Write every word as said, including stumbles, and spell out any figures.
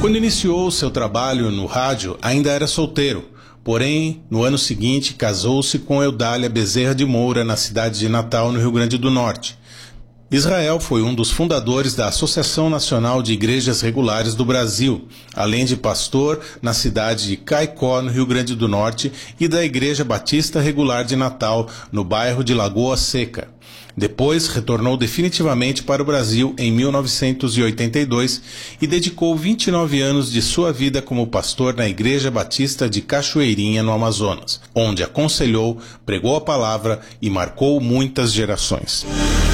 Quando iniciou seu trabalho no rádio, ainda era solteiro. Porém, no ano seguinte, casou-se com Eudália Bezerra de Moura, na cidade de Natal, no Rio Grande do Norte. Israel foi um dos fundadores da Associação Nacional de Igrejas Regulares do Brasil, além de pastor na cidade de Caicó, no Rio Grande do Norte, e da Igreja Batista Regular de Natal, no bairro de Lagoa Seca. Depois, retornou definitivamente para o Brasil em mil novecentos e oitenta e dois e dedicou vinte e nove anos de sua vida como pastor na Igreja Batista de Cachoeirinha, no Amazonas, onde aconselhou, pregou a palavra e marcou muitas gerações.